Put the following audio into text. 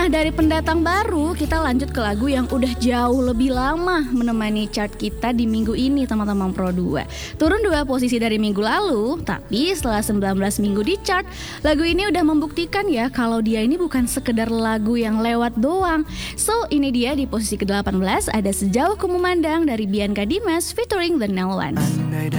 Nah, dari pendatang baru kita lanjut ke lagu yang udah jauh lebih lama menemani chart kita di minggu ini, teman-teman Pro 2. Turun 2 posisi dari minggu lalu, tapi setelah 19 minggu di chart, lagu ini udah membuktikan ya kalau dia ini bukan sekedar lagu yang lewat doang. So, ini dia di posisi ke-18 ada Sejauh Ku Memandang dari Bianca Dimas featuring The Nail Ones.